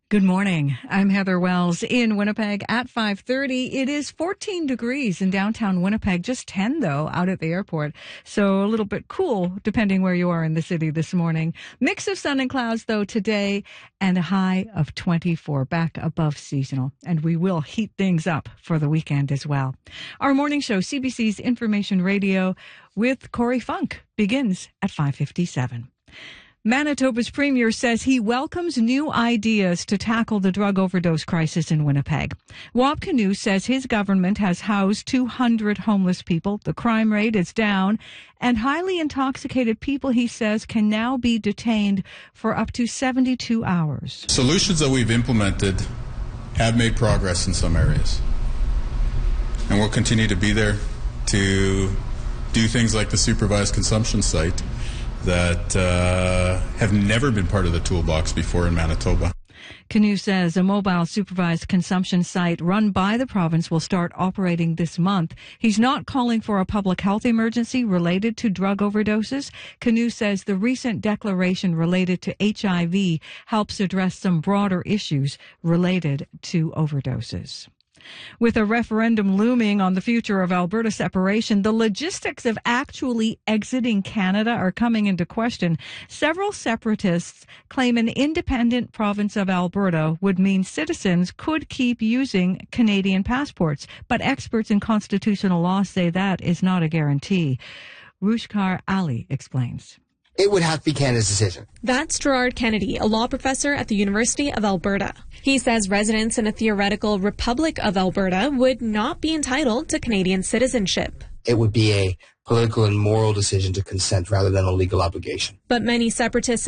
Good morning. I'm Heather Wells in Winnipeg at 5:30. It is 14 degrees in downtown Winnipeg, just 10 though out at the airport. So a little bit cool depending where you are in the city this morning. Mix of sun and clouds though today and a high of 24 back above seasonal. And we will heat things up for the weekend as well. Our morning show, CBC's Information Radio with Corey Funk, begins at 5:57. Manitoba's premier says he welcomes new ideas to tackle the drug overdose crisis in Winnipeg. Wab Kinew says his government has housed 200 homeless people. The crime rate is down, and highly intoxicated people, he says, can now be detained for up to 72 hours. Solutions that we've implemented have made progress in some areas, and we'll continue to be there to do things like the supervised consumption site that have never been part of the toolbox before in Manitoba. Kinew says a mobile supervised consumption site run by the province will start operating this month. He's not calling for a public health emergency related to drug overdoses. Kinew says the recent declaration related to HIV helps address some broader issues related to overdoses. With a referendum looming on the future of Alberta separation, the logistics of actually exiting Canada are coming into question. Several separatists claim an independent province of Alberta would mean citizens could keep using Canadian passports, but experts in constitutional law say that is not a guarantee. Rushkar Ali explains. It would have to be Canada's decision. That's Gerard Kennedy, a law professor at the University of Alberta. He says residents in a theoretical Republic of Alberta would not be entitled to Canadian citizenship. It would be a political and moral decision to consent rather than a legal obligation. But many separatists